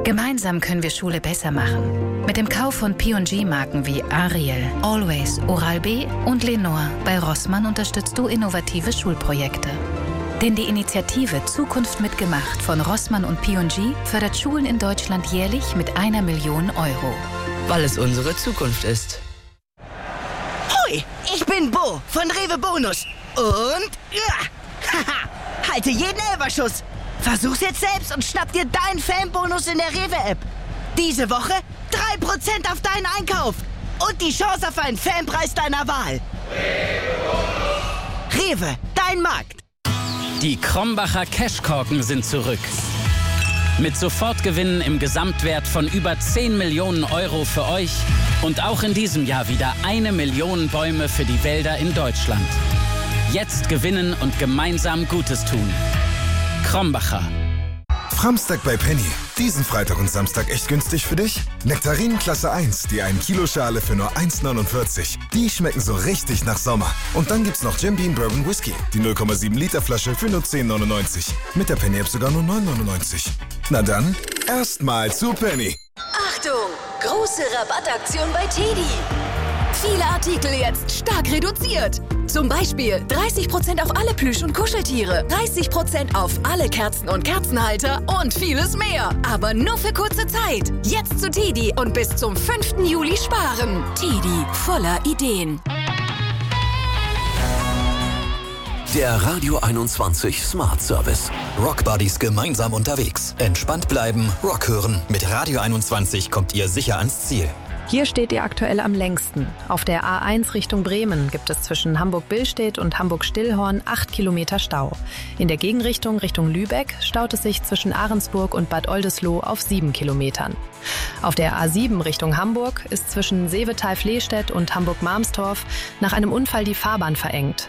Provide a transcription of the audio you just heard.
Gemeinsam können wir Schule besser machen. Mit dem Kauf von P&G-Marken wie Ariel, Always, Oral-B und Lenore bei Rossmann unterstützt du innovative Schulprojekte. Denn die Initiative Zukunft mitgemacht von Rossmann und P&G fördert Schulen in Deutschland jährlich mit 1 Million €. Weil es unsere Zukunft ist. Hui, ich bin Bo von Rewe Bonus. Und halte jeden Elferschuss. Versuch's jetzt selbst und schnapp dir deinen Fanbonus in der Rewe-App. Diese Woche 3% auf deinen Einkauf. Und die Chance auf einen Fanpreis deiner Wahl. Rewe, dein Markt. Die Krombacher Cashkorken sind zurück. Mit Sofortgewinnen im Gesamtwert von über 10 Millionen € für euch und auch in diesem Jahr wieder 1 Million Bäume für die Wälder in Deutschland. Jetzt gewinnen und gemeinsam Gutes tun. Krombacher. Framstag bei Penny. Diesen Freitag und Samstag echt günstig für dich? Nektarinen Klasse 1, die 1 Kilo Schale für nur 1,49. Die schmecken so richtig nach Sommer. Und dann gibt's noch Jim Beam Bourbon Whisky, die 0,7 Liter Flasche für nur 10,99. Mit der Penny App sogar nur 9,99. Na dann, erstmal zu Penny. Achtung! Große Rabattaktion bei TEDi. Viele Artikel jetzt stark reduziert. Zum Beispiel 30% auf alle Plüsch- und Kuscheltiere, 30% auf alle Kerzen und Kerzenhalter und vieles mehr. Aber nur für kurze Zeit. Jetzt zu TEDi und bis zum 5. Juli sparen. TEDi, voller Ideen. Der Radio 21 Smart Service. Rockbuddies gemeinsam unterwegs. Entspannt bleiben, Rock hören. Mit Radio 21 kommt ihr sicher ans Ziel. Hier steht ihr aktuell am längsten. Auf der A1 Richtung Bremen gibt es zwischen Hamburg-Billstedt und Hamburg-Stillhorn 8 Kilometer Stau. In der Gegenrichtung Richtung Lübeck staut es sich zwischen Ahrensburg und Bad Oldesloe auf 7 Kilometern. Auf der A7 Richtung Hamburg ist zwischen Seevetal-Flehstedt und Hamburg-Marmstorf nach einem Unfall die Fahrbahn verengt.